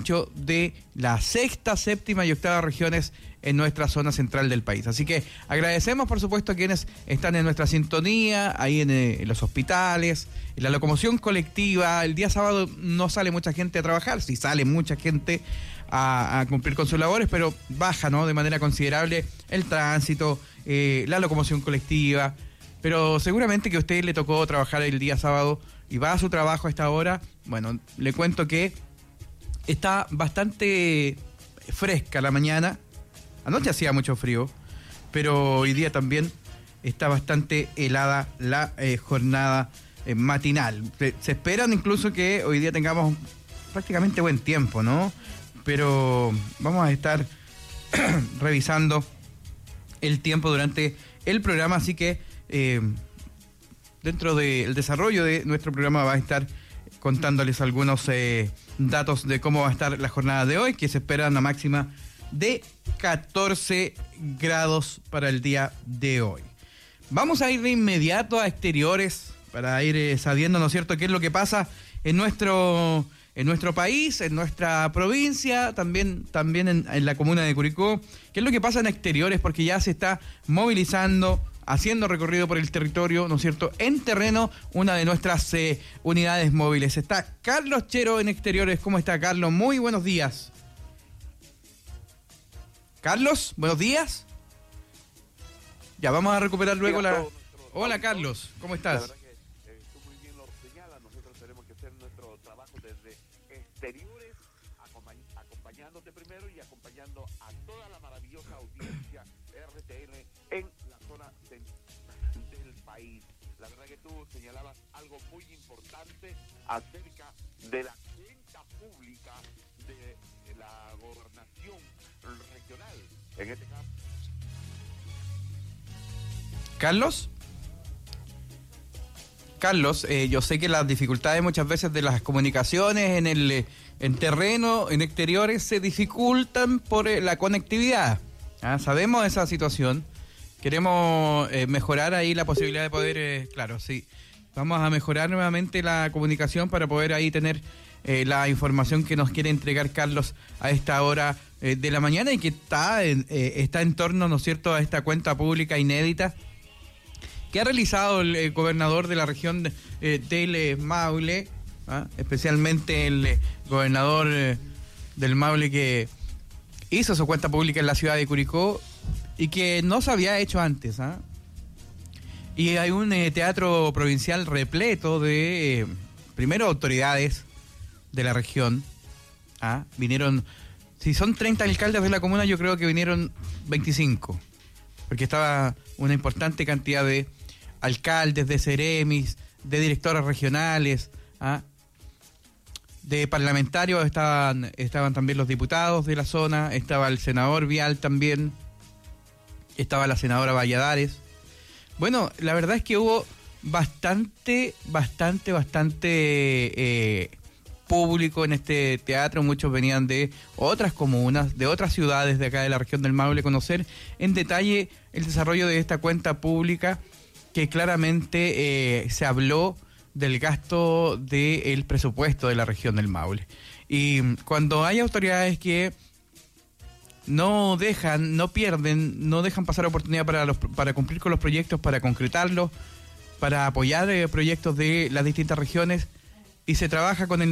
ancho de la sexta, séptima y octava regiones en nuestra zona central del país. Así que agradecemos, por supuesto, a quienes están en nuestra sintonía, ahí en los hospitales, en la locomoción colectiva. El día sábado no sale mucha gente a trabajar, sí sale mucha gente a cumplir con sus labores, pero baja, ¿no?, de manera considerable el tránsito, la locomoción colectiva. Pero seguramente que a usted le tocó trabajar el día sábado y va a su trabajo a esta hora. Bueno, le cuento que está bastante fresca la mañana. Anoche hacía mucho frío, pero hoy día también está bastante helada la jornada matinal. Se esperan incluso que hoy día tengamos prácticamente buen tiempo, ¿no? Pero vamos a estar revisando el tiempo durante el programa, así que dentro del desarrollo de nuestro programa va a estar contándoles algunos datos de cómo va a estar la jornada de hoy, que se espera una máxima de 14 grados para el día de hoy. Vamos a ir de inmediato a exteriores para ir sabiendo, ¿no es cierto?, qué es lo que pasa en nuestro país, en nuestra provincia, también en la comuna de Curicó, qué es lo que pasa en exteriores, porque ya se está movilizando, haciendo recorrido por el territorio, ¿no es cierto?, en terreno, una de nuestras unidades móviles. Está Carlos Chero en exteriores. ¿Cómo está, Carlos? Muy buenos días. Carlos, buenos días. Ya, vamos a recuperar luego la... Hola, Carlos, ¿cómo estás? La verdad que tú muy bien lo señalas. Nosotros tenemos que hacer nuestro trabajo desde exteriores, acompañándote primero y acompañando a toda la maravillosa audiencia RTL en la zona del país. La verdad que tú señalabas algo muy importante acerca de la cuenta pública de la gobernación regional. En este caso, Carlos, yo sé que las dificultades muchas veces de las comunicaciones en terreno, en exteriores, se dificultan por la conectividad. Sabemos esa situación. Queremos mejorar ahí la posibilidad de poder, claro, sí. Vamos a mejorar nuevamente la comunicación para poder ahí tener la información que nos quiere entregar Carlos a esta hora de la mañana y que está en torno, ¿no es cierto?, a esta cuenta pública inédita que ha realizado el gobernador de la región del Maule, especialmente el gobernador del Maule, que hizo su cuenta pública en la ciudad de Curicó y que no se había hecho antes. Y hay un teatro provincial repleto de, primero, autoridades de la región. Vinieron, si son 30 alcaldes de la comuna, yo creo que vinieron 25, porque estaba una importante cantidad de alcaldes, de seremis, de directores regionales, de parlamentarios. Estaban también los diputados de la zona, estaba el senador Vial también, estaba la senadora Valladares. Bueno, la verdad es que hubo bastante público en este teatro. Muchos venían de otras comunas, de otras ciudades de acá de la región del Maule, conocer en detalle el desarrollo de esta cuenta pública, que claramente se habló del gasto del presupuesto de la región del Maule. Y cuando hay autoridades que no dejan pasar oportunidad para cumplir con los proyectos, para concretarlos, para apoyar proyectos de las distintas regiones, y se trabaja con el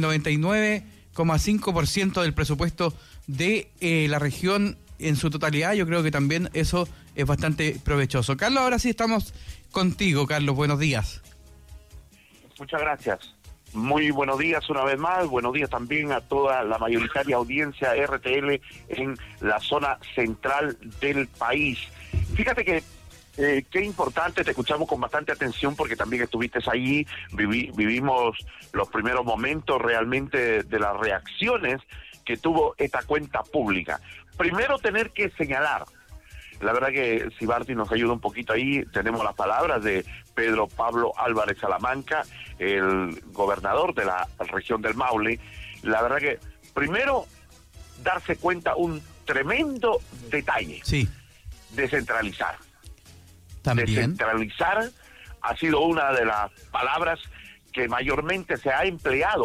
99,5% del presupuesto de la región en su totalidad, yo creo que también eso es bastante provechoso. Carlos, ahora sí estamos contigo, Carlos, buenos días. muchas gracias. Muy buenos días una vez más, buenos días también a toda la mayoritaria audiencia RTL en la zona central del país. Fíjate que qué importante, te escuchamos con bastante atención porque también estuviste ahí, vivimos los primeros momentos realmente de las reacciones que tuvo esta cuenta pública. Primero tener que señalar, la verdad que si Barty nos ayuda un poquito ahí, tenemos las palabras de Pedro Pablo Álvarez Salamanca, el gobernador de la región del Maule. La verdad que primero darse cuenta un tremendo detalle. Sí. Descentralizar. También. Descentralizar ha sido una de las palabras que mayormente se ha empleado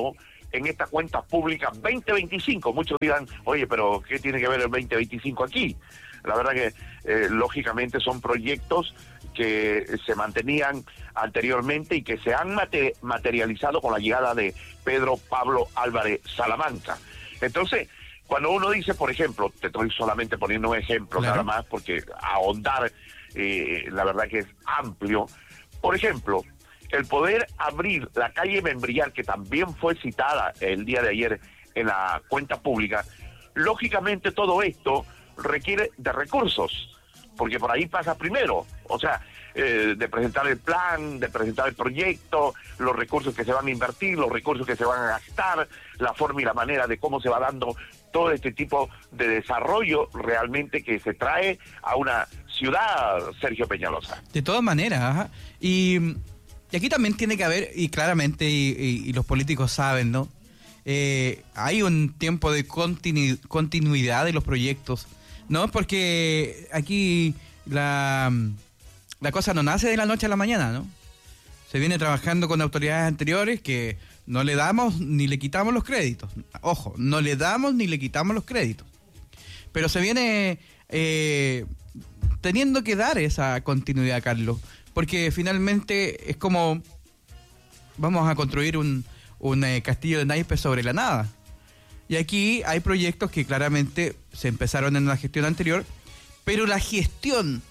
en esta cuenta pública 2025. Muchos dirán, oye, pero ¿qué tiene que ver el 2025 aquí? La verdad que, lógicamente, son proyectos que se mantenían anteriormente y que se han materializado con la llegada de Pedro Pablo Álvarez Salamanca. Entonces, cuando uno dice, por ejemplo, te estoy solamente poniendo un ejemplo, claro, nada más, porque ahondar, la verdad que es amplio. Por ejemplo, el poder abrir la calle Membrillar, que también fue citada el día de ayer en la cuenta pública, lógicamente todo esto requiere de recursos, porque por ahí pasa primero, o sea, de presentar el plan, de presentar el proyecto, los recursos que se van a invertir, los recursos que se van a gastar, la forma y la manera de cómo se va dando todo este tipo de desarrollo realmente que se trae a una ciudad, Sergio Peñalosa. De todas maneras, ajá. Y aquí también tiene que haber, y claramente, y los políticos saben, ¿no? Hay un tiempo de continuidad de los proyectos, ¿no? Porque aquí la cosa no nace de la noche a la mañana, ¿no? Se viene trabajando con autoridades anteriores que no le damos ni le quitamos los créditos. Ojo, no le damos ni le quitamos los créditos. Pero se viene teniendo que dar esa continuidad, Carlos, porque finalmente es como vamos a construir un castillo de naipes sobre la nada. Y aquí hay proyectos que claramente se empezaron en la gestión anterior, pero la gestión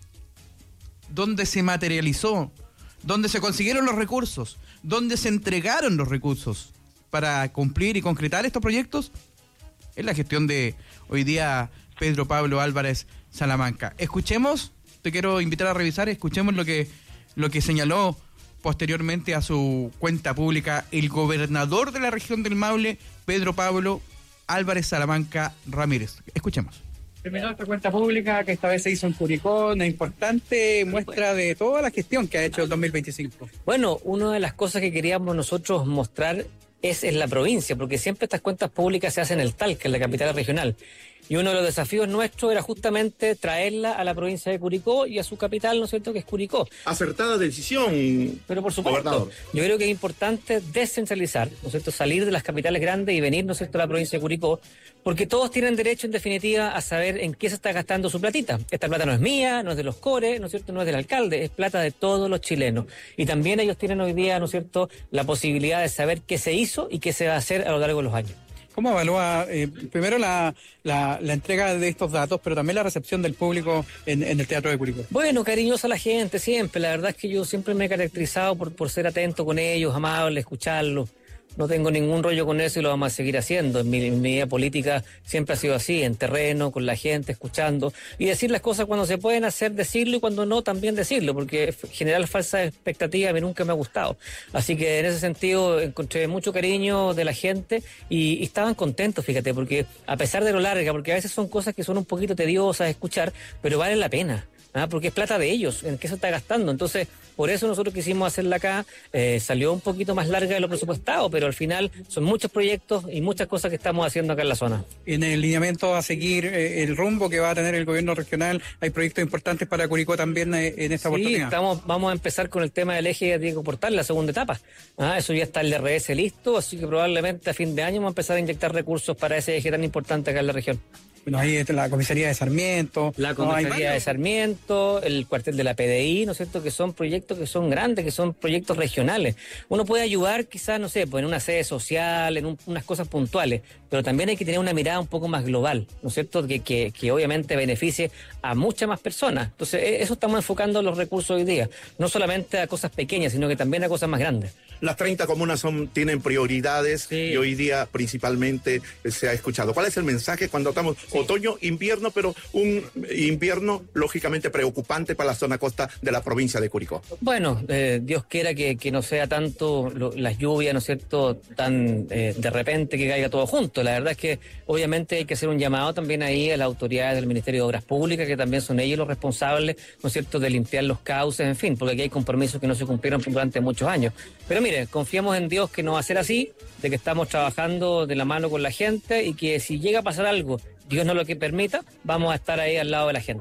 donde se materializó, donde se consiguieron los recursos, donde se entregaron los recursos para cumplir y concretar estos proyectos, es la gestión de hoy día Pedro Pablo Álvarez Salamanca. Escuchemos, te quiero invitar a revisar, escuchemos lo que señaló posteriormente a su cuenta pública el gobernador de la región del Maule, Pedro Pablo Álvarez Salamanca Ramírez. Escuchemos. Terminó esta cuenta pública que esta vez se hizo en Curicó, una importante muestra de toda la gestión que ha hecho el 2025. Bueno, una de las cosas que queríamos nosotros mostrar es en la provincia, porque siempre estas cuentas públicas se hacen en el Talca, en la capital regional. Y uno de los desafíos nuestros era justamente traerla a la provincia de Curicó y a su capital, ¿no es cierto?, que es Curicó. Acertada decisión, pero por supuesto, gobernador. Yo creo que es importante descentralizar, ¿no es cierto?, salir de las capitales grandes y venir, ¿no es cierto?, a la provincia de Curicó, porque todos tienen derecho, en definitiva, a saber en qué se está gastando su platita. Esta plata no es mía, no es de los cores, ¿no es cierto?, no es del alcalde, es plata de todos los chilenos. Y también ellos tienen hoy día, ¿no es cierto?, la posibilidad de saber qué se hizo y qué se va a hacer a lo largo de los años. ¿Cómo evalúa primero la entrega de estos datos, pero también la recepción del público en el Teatro de Curicó? Bueno, cariñosa la gente siempre. La verdad es que yo siempre me he caracterizado por ser atento con ellos, amable, escucharlos. No tengo ningún rollo con eso y lo vamos a seguir haciendo. En mi vida política siempre ha sido así, en terreno, con la gente, escuchando. Y decir las cosas cuando se pueden hacer, decirlo, y cuando no, también decirlo, porque generar falsas expectativas a mí nunca me ha gustado. Así que en ese sentido encontré mucho cariño de la gente y estaban contentos, fíjate, porque a pesar de lo larga, porque a veces son cosas que son un poquito tediosas de escuchar, pero valen la pena. Porque es plata de ellos, en qué se está gastando. Entonces, por eso nosotros quisimos hacerla acá. Salió un poquito más larga de lo presupuestado, pero al final son muchos proyectos y muchas cosas que estamos haciendo acá en la zona. En el lineamiento a seguir el rumbo que va a tener el gobierno regional, hay proyectos importantes para Curicó también en esta oportunidad. Sí, vamos a empezar con el tema del eje Diego Portal, la segunda etapa. Eso ya está el DRS listo, así que probablemente a fin de año vamos a empezar a inyectar recursos para ese eje tan importante acá en la región. Bueno, ahí está la comisaría de Sarmiento. La comisaría de Sarmiento, el cuartel de la PDI, ¿no es cierto?, que son proyectos que son grandes, que son proyectos regionales. Uno puede ayudar quizás, no sé, pues en una sede social, en unas cosas puntuales, pero también hay que tener una mirada un poco más global, ¿no es cierto?, que obviamente beneficie a muchas más personas. Entonces, eso estamos enfocando los recursos hoy día, no solamente a cosas pequeñas, sino que también a cosas más grandes. Las 30 comunas tienen prioridades, sí, y hoy día principalmente se ha escuchado. ¿Cuál es el mensaje cuando estamos otoño, invierno, pero un invierno lógicamente preocupante para la zona costa de la provincia de Curicó? Bueno, Dios quiera que no sea tanto las lluvias, ¿no es cierto?, tan de repente que caiga todo junto. La verdad es que obviamente hay que hacer un llamado también ahí a las autoridades del Ministerio de Obras Públicas, que también son ellos los responsables, ¿no es cierto?, de limpiar los cauces, en fin, porque aquí hay compromisos que no se cumplieron durante muchos años. Pero mire, confiamos en Dios que no va a ser así, de que estamos trabajando de la mano con la gente y que si llega a pasar algo, Dios no lo que permita, vamos a estar ahí al lado de la gente.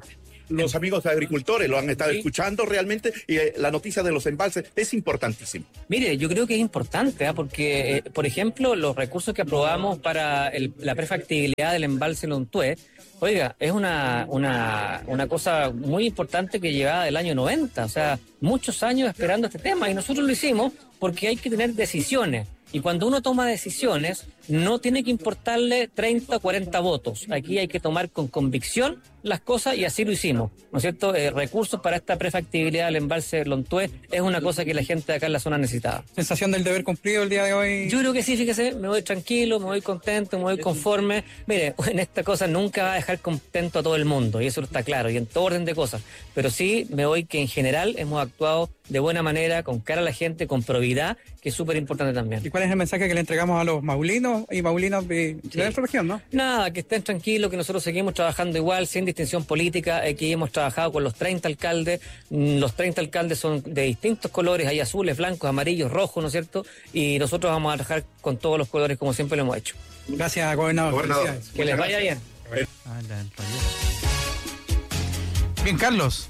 los amigos agricultores lo han estado escuchando realmente, y la noticia de los embalses es importantísima. Mire, yo creo que es importante, porque, por ejemplo, los recursos que aprobamos para la prefactibilidad del embalse Lontué, oiga, es una cosa muy importante que llevaba del año 90, o sea, muchos años esperando este tema, y nosotros lo hicimos porque hay que tener decisiones. Y cuando uno toma decisiones, no tiene que importarle 30 o 40 votos. Aquí hay que tomar con convicción las cosas, y así lo hicimos, ¿no es cierto? Recursos para esta prefactibilidad del embalse Lontué es una cosa que la gente de acá en la zona necesitaba. ¿Sensación del deber cumplido el día de hoy? Yo creo que sí, fíjese, me voy tranquilo, me voy contento, me voy conforme. Mire, en esta cosa nunca va a dejar contento a todo el mundo, y eso está claro, y en todo orden de cosas. Pero sí me voy que en general hemos actuado de buena manera, con cara a la gente, con probidad, que es súper importante también. ¿Y cuál es el mensaje que le entregamos a los maulinos y maulinas de nuestra región, no? Nada, que estén tranquilos, que nosotros seguimos trabajando igual, sin distinción política. Aquí hemos trabajado con los 30 alcaldes. Los 30 alcaldes son de distintos colores, hay azules, blancos, amarillos, rojos, ¿no es cierto? Y nosotros vamos a trabajar con todos los colores como siempre lo hemos hecho. Gracias, gobernador. Que les vaya bien. Bien, Carlos.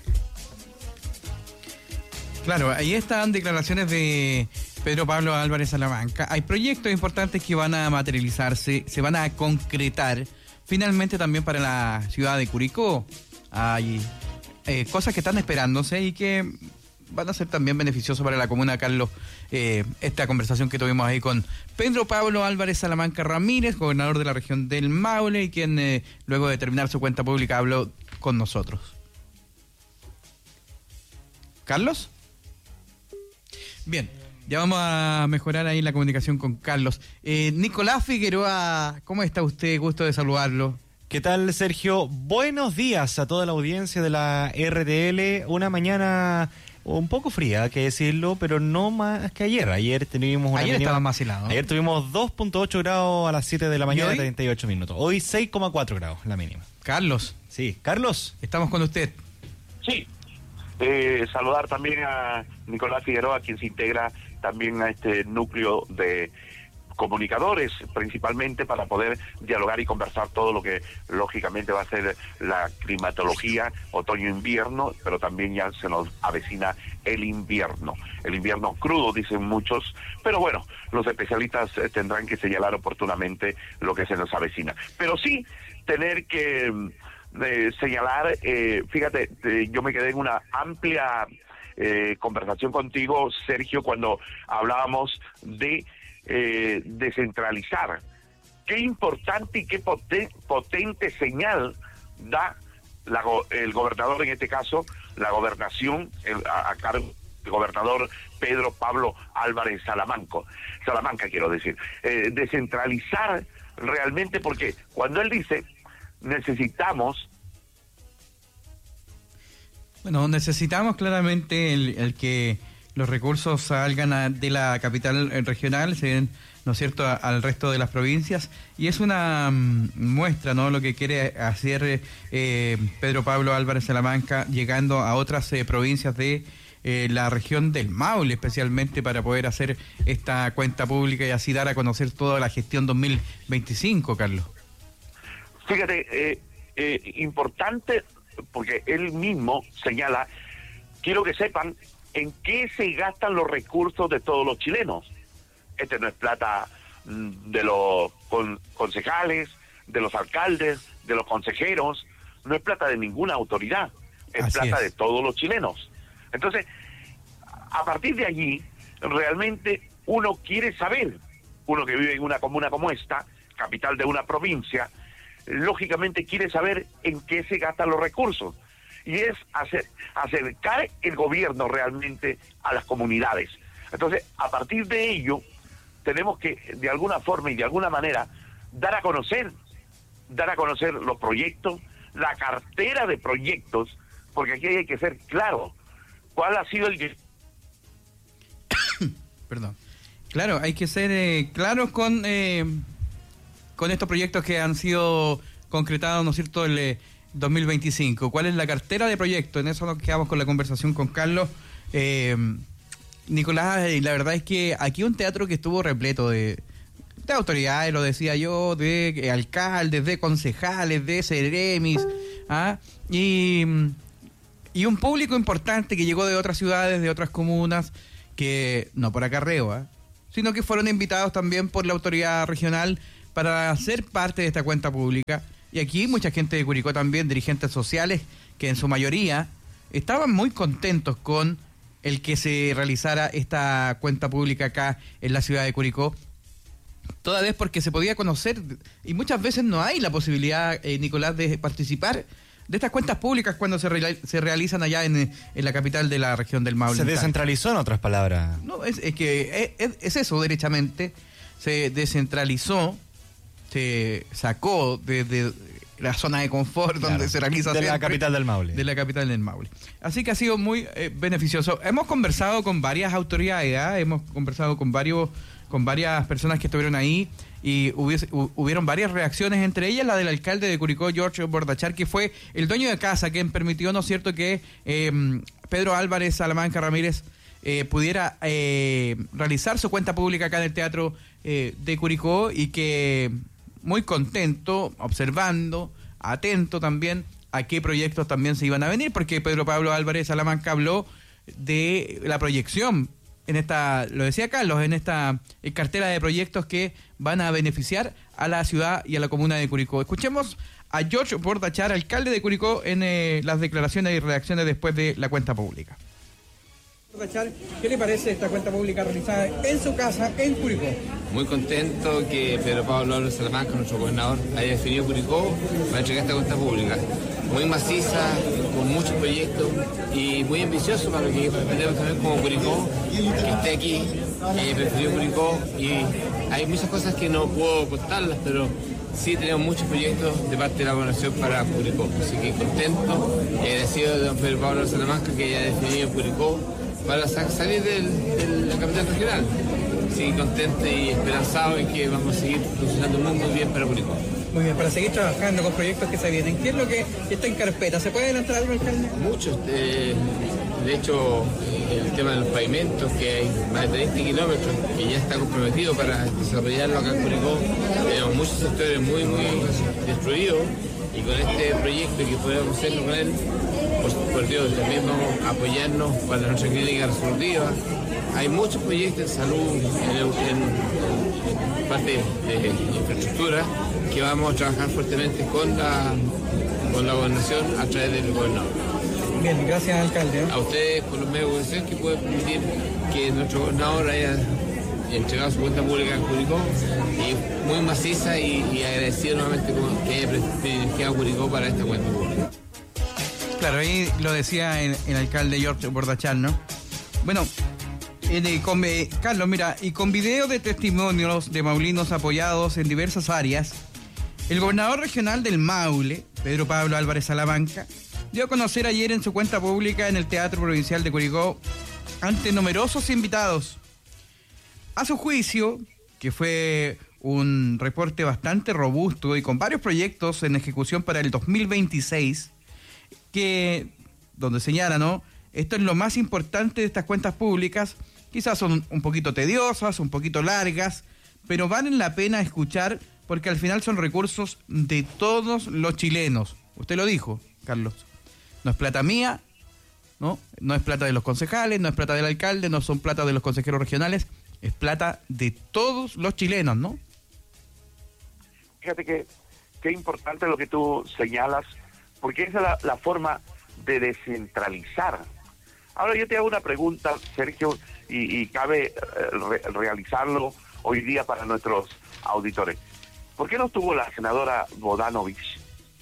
Claro, ahí están declaraciones de Pedro Pablo Álvarez Salamanca. Hay proyectos importantes que van a materializarse, se van a concretar finalmente también para la ciudad de Curicó. Hay cosas que están esperándose y que van a ser también beneficiosas para la comuna, Carlos. Esta conversación que tuvimos ahí con Pedro Pablo Álvarez Salamanca Ramírez, gobernador de la región del Maule, y quien luego de terminar su cuenta pública habló con nosotros. ¿Carlos? Bien, ya vamos a mejorar ahí la comunicación con Carlos. Nicolás Figueroa, ¿cómo está usted? Gusto de saludarlo. ¿Qué tal, Sergio? Buenos días a toda la audiencia de la RTL. Una mañana un poco fría, hay que decirlo, pero no más que ayer. Ayer tuvimos una Ayer mínima, estaba más helado. Ayer tuvimos 2.8 grados a las 7 de la mañana, 38 minutos. Hoy 6,4 grados la mínima. Carlos. Sí, Carlos. Estamos con usted. Sí. Saludar también a Nicolás Figueroa, quien se integra también a este núcleo de comunicadores, principalmente para poder dialogar y conversar todo lo que lógicamente va a ser la climatología otoño-invierno, pero también ya se nos avecina el invierno crudo, dicen muchos, pero bueno, los especialistas tendrán que señalar oportunamente lo que se nos avecina. Pero sí tener que señalar, fíjate, yo me quedé en una amplia conversación contigo, Sergio, cuando hablábamos de descentralizar. Qué importante y qué potente señal da el gobernador, en este caso, la gobernación a cargo del gobernador Pedro Pablo Álvarez Salamanca, quiero decir. Descentralizar realmente, porque cuando él dice necesitamos claramente el que los recursos salgan de la capital regional, se den, ¿no es cierto?, al resto de las provincias, y es una muestra, ¿no?, lo que quiere hacer Pedro Pablo Álvarez Salamanca, llegando a otras provincias de la región del Maule, especialmente para poder hacer esta cuenta pública y así dar a conocer toda la gestión 2025, Carlos. Fíjate, importante, porque él mismo señala, quiero que sepan en qué se gastan los recursos de todos los chilenos. Este no es plata de los concejales, de los alcaldes, de los consejeros, no es plata de ninguna autoridad, es plata de todos los chilenos. Entonces, a partir de allí, realmente uno quiere saber, uno que vive en una comuna como esta, capital de una provincia, lógicamente quiere saber en qué se gastan los recursos, y es acercar el gobierno realmente a las comunidades. Entonces, a partir de ello, tenemos que, de alguna forma y de alguna manera, dar a conocer los proyectos, la cartera de proyectos, porque aquí hay que ser claro, cuál ha sido el... Perdón. Claro, hay que ser claros con estos proyectos que han sido concretados, ¿no es cierto?, el 2025. ¿Cuál es la cartera de proyectos? En eso nos quedamos con la conversación con Carlos. Nicolás, la verdad es que aquí un teatro que estuvo repleto de autoridades, lo decía yo, de alcaldes, de concejales, de seremis, y Y un público importante que llegó de otras ciudades, de otras comunas, que no por acarreo, sino que fueron invitados también por la autoridad regional para ser parte de esta cuenta pública. Y aquí mucha gente de Curicó también, dirigentes sociales, que en su mayoría estaban muy contentos con el que se realizara esta cuenta pública acá en la ciudad de Curicó. Toda vez porque se podía conocer, y muchas veces no hay la posibilidad, Nicolás, de participar de estas cuentas públicas cuando se realizan allá en la capital de la región del Maule. Se descentralizó, en otras palabras. No, es que es eso, derechamente. Se descentralizó, se sacó de la zona de confort, claro, donde se realiza de la capital del Maule. De la capital del Maule. Así que ha sido muy beneficioso. Hemos conversado con varias autoridades, hemos conversado con varias personas que estuvieron ahí, y hubieron varias reacciones, entre ellas la del alcalde de Curicó, George Bordachar, que fue el dueño de casa, quien permitió, ¿no es cierto?, que Pedro Álvarez Salamanca Ramírez pudiera realizar su cuenta pública acá en el Teatro de Curicó, y que muy contento, observando, atento también a qué proyectos también se iban a venir, porque Pedro Pablo Álvarez Salamanca habló de la proyección en esta, lo decía Carlos, en esta cartera de proyectos que van a beneficiar a la ciudad y a la comuna de Curicó. Escuchemos a George Bordachar, alcalde de Curicó, en las declaraciones y reacciones después de la cuenta pública. ¿Qué le parece esta cuenta pública realizada en su casa, en Curicó? Muy contento que Pedro Pablo Álvarez Salamanca, nuestro gobernador, haya definido Curicó para entregar esta cuenta pública. Muy maciza, con muchos proyectos y muy ambicioso para lo que pretendemos también como Curicó, que esté aquí, preferido Curicó, y hay muchas cosas que no puedo contarlas, pero sí tenemos muchos proyectos de parte de la gobernación para Curicó. Así que contento y agradecido de don Pedro Pablo Salamanca que haya definido Curicó para salir de la capital regional. Sí, contento y esperanzado en que vamos a seguir funcionando muy bien para Curicó. Muy bien, para seguir trabajando con proyectos que se vienen. ¿Qué es lo que está en carpeta? ¿Se puede adelantar algo, alcalde? Muchos. De hecho, el tema de los pavimentos, que hay más de 30 kilómetros, que ya está comprometido para desarrollarlo acá en Curicó. Tenemos muchos sectores muy destruidos, y con este proyecto que podemos hacerlo con él, por Dios, también vamos a apoyarnos para nuestra clínica resolutiva. Hay muchos proyectos en salud, en parte de infraestructura, que vamos a trabajar fuertemente con la gobernación a través del gobernador. Bien, gracias, alcalde. A ustedes, por los medios de comunicación, que pueden permitir que nuestro gobernador haya entregado su cuenta pública en Curicó, y muy maciza, y agradecido nuevamente que haya privilegiado Curicó para esta cuenta pública. Claro, ahí lo decía el alcalde George Bordachar, ¿no? Bueno, Carlos, mira, y con video de testimonios de maulinos apoyados en diversas áreas, el gobernador regional del Maule, Pedro Pablo Álvarez Salamanca, dio a conocer ayer en su cuenta pública en el Teatro Provincial de Curicó, ante numerosos invitados. A su juicio, que fue un reporte bastante robusto y con varios proyectos en ejecución para el 2026, donde señala, ¿no? Esto es lo más importante de estas cuentas públicas. Quizás son un poquito tediosas, un poquito largas, pero valen la pena escuchar, porque al final son recursos de todos los chilenos. Usted lo dijo, Carlos. No es plata mía, ¿no? No es plata de los concejales, no es plata del alcalde, no son plata de los consejeros regionales, es plata de todos los chilenos, ¿no? Fíjate que importante lo que tú señalas, porque esa es la forma de descentralizar. Ahora yo te hago una pregunta, Sergio, y cabe realizarlo hoy día para nuestros auditores. ¿Por qué no estuvo la senadora Bodanovich?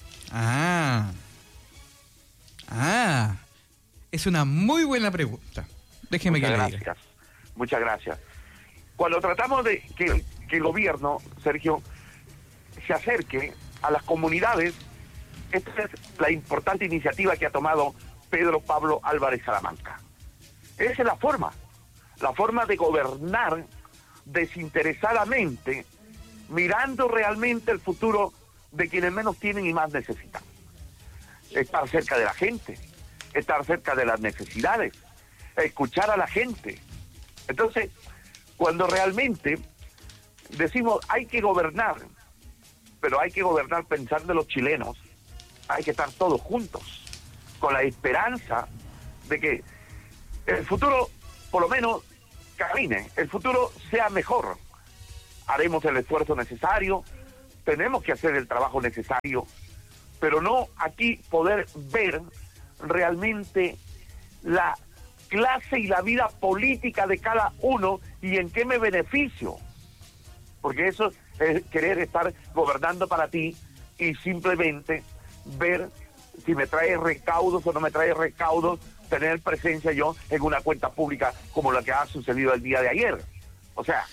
Es una muy buena pregunta. Déjeme que le diga. Muchas gracias. Cuando tratamos de que el gobierno, Sergio, se acerque a las comunidades, esta es la importante iniciativa que ha tomado Pedro Pablo Álvarez Salamanca. Esa es la forma de gobernar desinteresadamente, mirando realmente el futuro de quienes menos tienen y más necesitan. Estar cerca de la gente, estar cerca de las necesidades, escuchar a la gente. Entonces, cuando realmente decimos hay que gobernar, pero hay que gobernar pensando en los chilenos, hay que estar todos juntos. con la esperanza de que el futuro, por lo menos, camine, el futuro sea mejor. Haremos el esfuerzo necesario, tenemos que hacer el trabajo necesario, pero no aquí poder ver realmente la clase y la vida política de cada uno y en qué me beneficio. Porque eso es querer estar gobernando para ti y simplemente ver si me trae recaudos o no me trae recaudos, tener presencia yo en una cuenta pública como la que ha sucedido el día de ayer. O sea,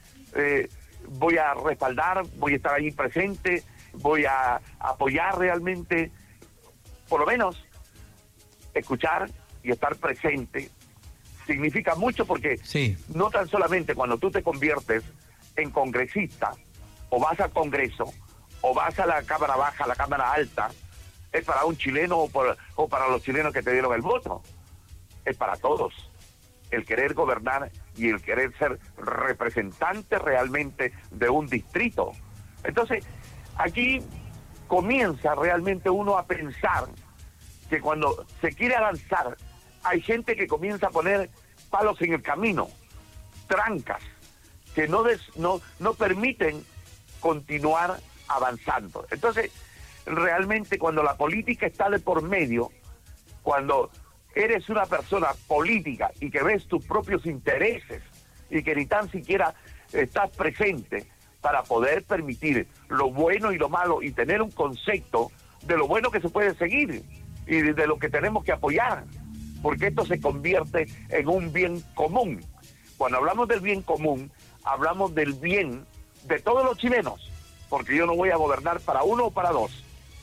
voy a respaldar, voy a estar ahí presente, voy a apoyar realmente, por lo menos escuchar y estar presente significa mucho, porque sí, no tan solamente cuando tú te conviertes en congresista o vas al Congreso o vas a la Cámara Baja, a la Cámara Alta, es para un chileno o para los chilenos que te dieron el voto, es para todos. El querer gobernar y el querer ser representante realmente de un distrito. Entonces, aquí comienza realmente uno a pensar que cuando se quiere avanzar, hay gente que comienza a poner palos en el camino, trancas, que no permiten continuar avanzando. Entonces, realmente cuando la política está de por medio, cuando eres una persona política y que ves tus propios intereses y que ni tan siquiera estás presente para poder permitir lo bueno y lo malo y tener un concepto de lo bueno que se puede seguir y de lo que tenemos que apoyar, porque esto se convierte en un bien común. Cuando hablamos del bien común, hablamos del bien de todos los chilenos, porque yo no voy a gobernar para uno o para dos.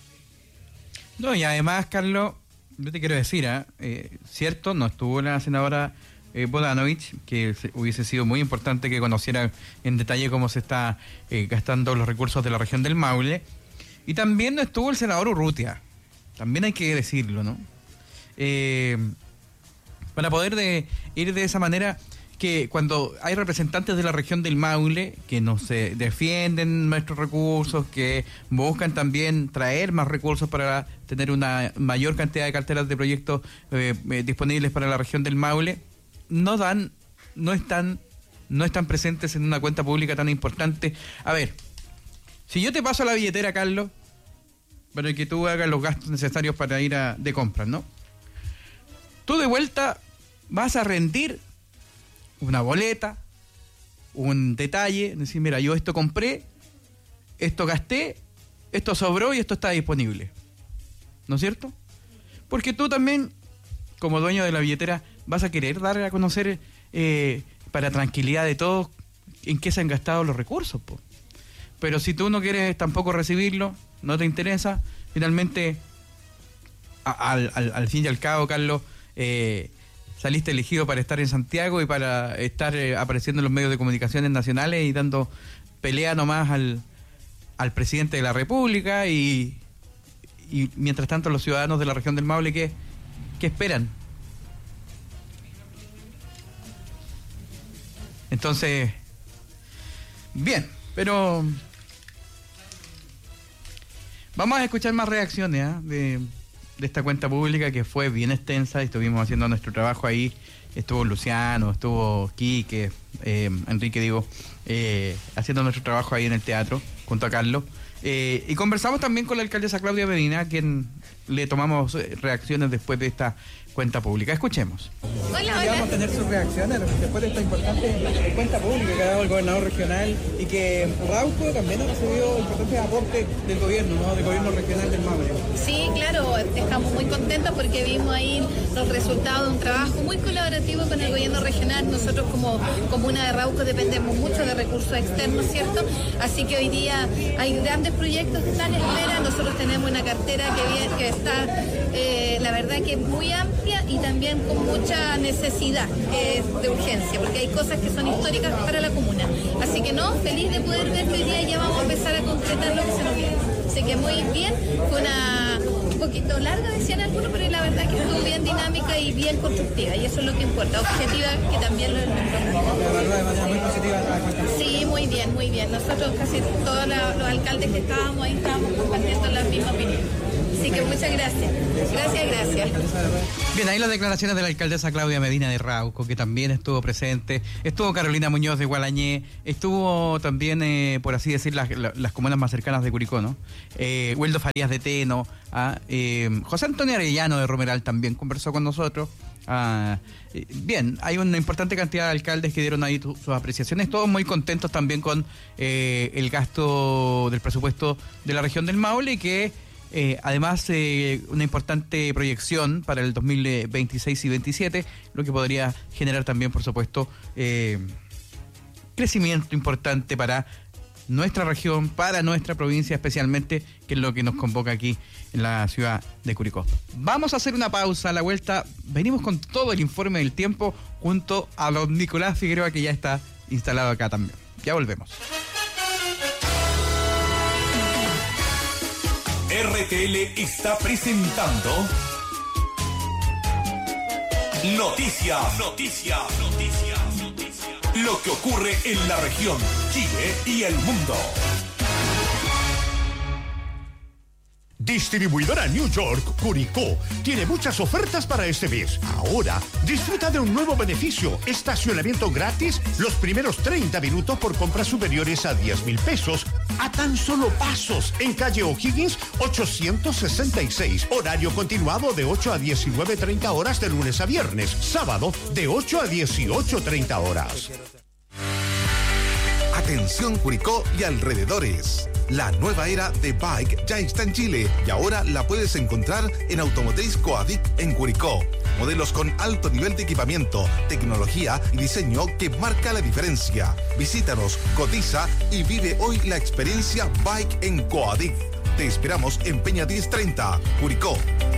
No, y además, Carlos, yo te quiero decir, cierto, no estuvo la senadora Bodanovich, que hubiese sido muy importante que conociera en detalle cómo se está gastando los recursos de la región del Maule, y también no estuvo el senador Urrutia, también hay que decirlo, ¿no? Para poder ir de esa manera, que cuando hay representantes de la región del Maule que nos defienden nuestros recursos, que buscan también traer más recursos para tener una mayor cantidad de carteras de proyectos disponibles para la región del Maule, no están presentes en una cuenta pública tan importante. A ver, si yo te paso la billetera, Carlos, para que tú hagas los gastos necesarios para ir de compras, ¿no? Tú de vuelta vas a rendir una boleta, un detalle, decir, mira, yo esto compré, esto gasté, esto sobró y esto está disponible. ¿No es cierto? Porque tú también, como dueño de la billetera, vas a querer dar a conocer, para tranquilidad de todos, en qué se han gastado los recursos, po. Pero si tú no quieres tampoco recibirlo, no te interesa, finalmente, al fin y al cabo, Carlos, saliste elegido para estar en Santiago y para estar apareciendo en los medios de comunicaciones nacionales y dando pelea nomás al presidente de la República y mientras tanto los ciudadanos de la región del Maule, ¿qué esperan? Entonces, bien, pero vamos a escuchar más reacciones de esta cuenta pública, que fue bien extensa y estuvimos haciendo nuestro trabajo ahí. Estuvo Luciano, estuvo Quique, Enrique, haciendo nuestro trabajo ahí en el teatro junto a Carlos, y conversamos también con la alcaldesa Claudia Medina, a quien le tomamos reacciones después de esta cuenta pública. Escuchemos. Hola. Vamos a tener sus reacciones después de esta importante cuenta pública que ha dado el gobernador regional, y que Rauco también ha recibido importantes aportes del gobierno, ¿no? Del gobierno regional del Maule. Sí, claro, estamos muy contentos porque vimos ahí los resultados de un trabajo muy colaborativo con el gobierno regional. Nosotros como comuna de Rauco dependemos mucho de recursos externos, ¿cierto? Así que hoy día hay grandes proyectos que están en espera. Nosotros tenemos una cartera que está, la verdad que muy amplia y también con mucha necesidad de urgencia, porque hay cosas que son históricas para la comuna. Así que feliz de poder ver que hoy día ya vamos a empezar a concretar lo que se nos viene. Así que muy bien, fue un poquito larga, decían algunos, pero la verdad que estuvo bien dinámica y bien constructiva, y eso es lo que importa, objetiva, que también lo es muy positiva. Sí, muy bien, muy bien. Nosotros casi todos los alcaldes que estábamos ahí estábamos compartiendo la misma opinión. Así que muchas gracias. Gracias. Bien, ahí las declaraciones de la alcaldesa Claudia Medina de Rauco, que también estuvo presente. Estuvo Carolina Muñoz de Gualañé. Estuvo también, por así decir, las comunas más cercanas de Curicó, ¿no? Hueldo Farías de Teno. José Antonio Arellano de Romeral también conversó con nosotros. Bien, hay una importante cantidad de alcaldes que dieron ahí sus apreciaciones, todos muy contentos también con el gasto del presupuesto de la región del Maule, y que además una importante proyección para el 2026 y 2027, lo que podría generar también, por supuesto, crecimiento importante para nuestra región, para nuestra provincia especialmente, que es lo que nos convoca aquí en la ciudad de Curicó. Vamos a hacer una pausa. A la vuelta venimos con todo el informe del tiempo junto a don Nicolás Figueroa, que ya está instalado acá también. Ya volvemos. RTL está presentando Noticias. Lo que ocurre en la región, Chile y el mundo. Distribuidora New York Curicó tiene muchas ofertas para este mes. Ahora, disfruta de un nuevo beneficio: estacionamiento gratis los primeros 30 minutos por compras superiores a 10,000 pesos, a tan solo pasos, en calle O'Higgins 866. Horario continuado de 8 a 19:30 horas de lunes a viernes. Sábado de 8 a 18:30 horas. Atención Curicó y alrededores. La nueva era de Bike ya está en Chile y ahora la puedes encontrar en Automotriz Coadic en Curicó. Modelos con alto nivel de equipamiento, tecnología y diseño que marca la diferencia. Visítanos, cotiza y vive hoy la experiencia Bike en Coadic. Te esperamos en Peña 1030, Curicó.